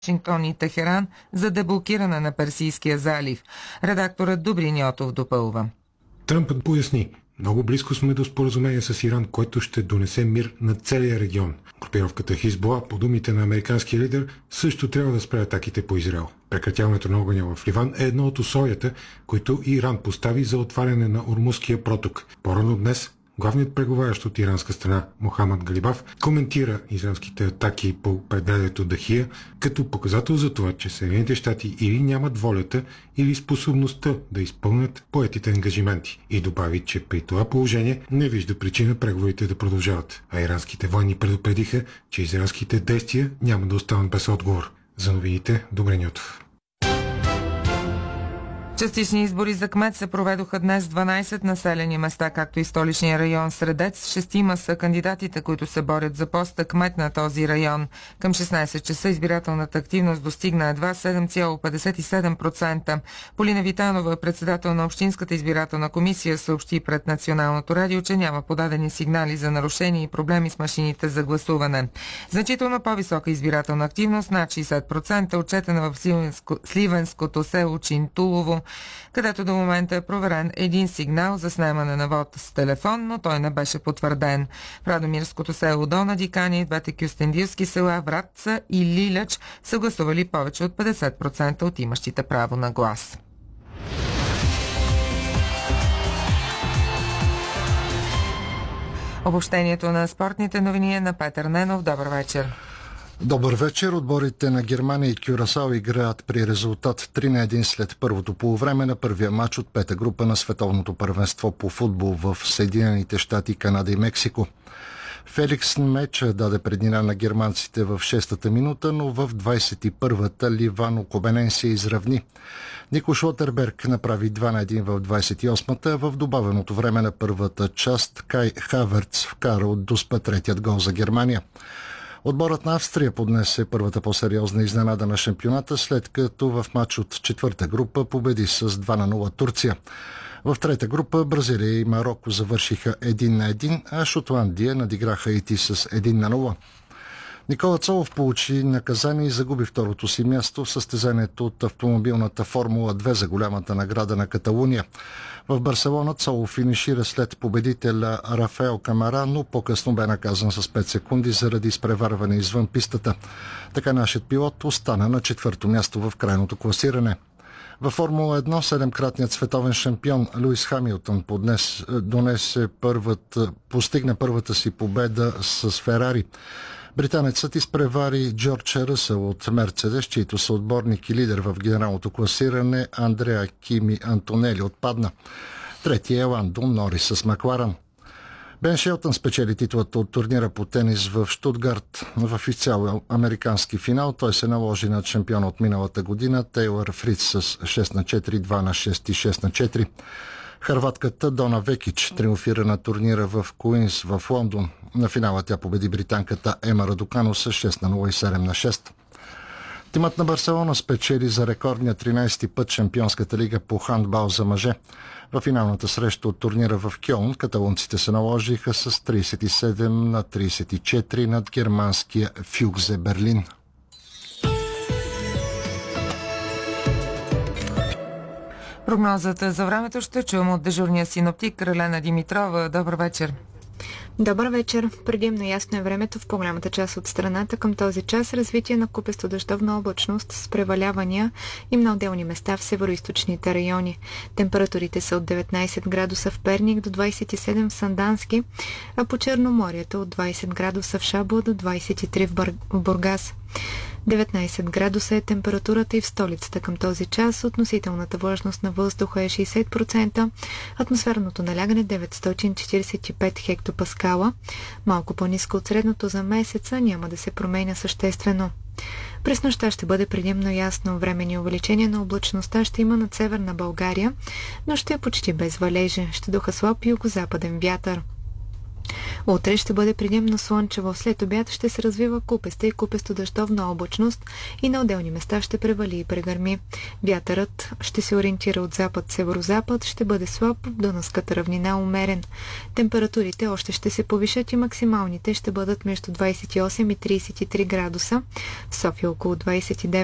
Вашингтон и Техеран за деблокиране на Персийския залив. Редакторът Добрин Йотов допълва. Тръмп поясни: много близко сме до споразумение с Иран, който ще донесе мир на целия регион. Групировката Хизбула, по думите на американския лидер, също трябва да спре атаките по Израел. Прекратяването на огъня в Ливан е едно от условията, които Иран постави за отваряне на Ормузския проток. По-рано днес главният преговарящ от иранска страна Мохамад Галибаф коментира израелските атаки по предградието Дахия като показател за това, че Съединените щати или нямат волята, или способността да изпълнят поетите ангажименти, и добави, че при това положение не вижда причина преговорите да продължават. А иранските военни предупредиха, че израелските действия няма да останат без отговор. За новините, Добрин Йотов. Частични избори за кмет се проведоха днес в 12 населени места, както и столичния район Средец. 6 са кандидатите, които се борят за поста кмет на този район. Към 16 часа избирателната активност достигна едва 7,57%. Полина Витанова, председател на Общинската избирателна комисия, съобщи пред Националното радио, че няма подадени сигнали за нарушения и проблеми с машините за гласуване. Значително по-висока избирателна активност, над 60%, отчетена в Сливенското село Чинтулово, където до момента е проверен един сигнал за снемане на вод с телефон, но той не беше потвърден. В Радомирското село Долна Диканя и двете кюстендилски села Вратца и Лиляч са гласували повече от 50% от имащите право на глас. Обобщението на спортните новини е на Петър Ненов. Добър вечер. Добър вечер. Отборите на Германия и Кюрасао играят при резултат 3-1 след първото полувреме на първия матч от пета група на световното първенство по футбол в Съединените щати, Канада и Мексико. Феликс Меча даде преднина на германците в 6-та минута, но в 21-та Ливано Кобенен се изравни. Нико Шлотерберг направи 2-1 в 28-та. В добавеното време на първата част Кай Хаверц вкара от Дуспа третият гол за Германия. Отборът на Австрия поднесе първата по-сериозна изненада на шампионата, след като в матч от четвърта група победи с 2-0 Турция. В трета група Бразилия и Мароко завършиха 1-1, а Шотландия надиграха Хаити с 1-0. Никола Цолов получи наказание и загуби второто си място в състезанието от автомобилната Формула 2 за голямата награда на Каталуния. В Барселона Цолов финишира след победителя Рафаел Камара, но по-късно бе наказан с 5 секунди заради изпреварване извън пистата. Така нашият пилот остана на четвърто място в крайното класиране. Във Формула 1 седемкратният световен шампион Луис Хамилтън постигна първата си победа с Ферари. Британецът изпревари Джордж Ръсъл от Мерцедес, чийто съотборник и лидер в генералното класиране Андреа Кими Антонели отпадна. Третия е Ландо Норис с Макларен. Бен Шелтън спечели титлата от турнира по тенис в Штутгарт. В изцяло американски финал той се наложи над шампиона от миналата година Тейлър Фриц с 6-4, 2-6 и 6-4. Хърватката Дона Векич триумфира на турнира в Куинс в Лондон. На финала тя победи британката Ема Радукано с 6-0 и 7-6. Тимът на Барселона спечели за рекордния 13-ти път Шампионската лига по хандбал за мъже. В финалната среща от турнира в Кьолн каталунците се наложиха с 37-34 над германския Фюгзе Берлин. Прогнозата за времето ще чуем от дежурния синоптик Ралена Димитрова. Добър вечер. Добър вечер. Предимно ясно е времето в по-голямата част от страната. Към този час развитие на купесто дъждовна облачност с превалявания и на отделни места в североизточните райони. Температурите са от 19 градуса в Перник до 27 в Сандански, а по Черноморието от 20 градуса в Шабла до 23 в Бургас. 19 градуса е температурата и в столицата към този час. Относителната влажност на въздуха е 60%, атмосферното налягане 945 хектопаскала. Малко по-ниско от средното за месеца, няма да се променя съществено. През нощта ще бъде предимно ясно. Временни увеличения на облачността ще има над северна България, но ще е почти без валежи. Ще духа слаб югозападен вятър. Утре ще бъде предимно слънчево. След обяд ще се развива купеста и купесто-дъждовна облачност и на отделни места ще превали и прегърми. Вятърът ще се ориентира от запад-северозапад, ще бъде слаб, в Дунавската равнина умерен. Температурите още ще се повишат и максималните ще бъдат между 28 и 33 градуса. В София около 29